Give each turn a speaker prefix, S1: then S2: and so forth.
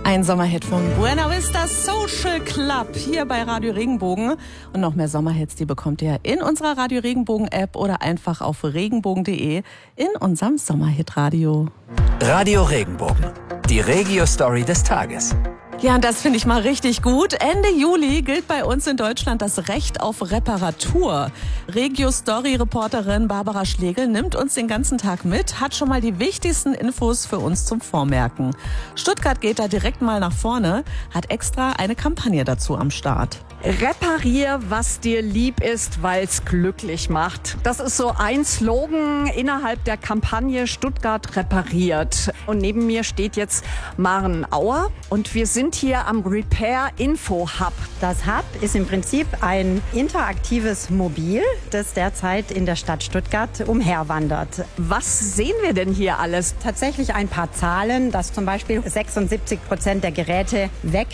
S1: Ein Sommerhit von Buena Vista Social Club hier bei Radio Regenbogen. Und noch mehr Sommerhits, die bekommt ihr in unserer Radio Regenbogen App oder einfach auf regenbogen.de in unserem Sommerhit-Radio.
S2: Radio Regenbogen, die Regio-Story des Tages.
S1: Ja, und das finde ich mal richtig gut. Ende Juli gilt bei uns in Deutschland das Recht auf Reparatur. Regio-Story-Reporterin Barbara Schlegel nimmt uns den ganzen Tag mit, hat schon mal die wichtigsten Infos für uns zum Vormerken. Stuttgart geht da direkt mal nach vorne, hat extra eine Kampagne dazu am Start.
S3: Reparier, was dir lieb ist, weil's glücklich macht. Das ist so ein Slogan innerhalb der Kampagne Stuttgart repariert. Und neben mir steht jetzt Maren Auer und wir sind hier am Repair Info Hub.
S4: Das Hub ist im Prinzip ein interaktives Mobil, das derzeit in der Stadt Stuttgart umherwandert.
S3: Was sehen wir denn hier alles?
S4: Tatsächlich ein paar Zahlen, dass zum Beispiel 76% der Geräte weg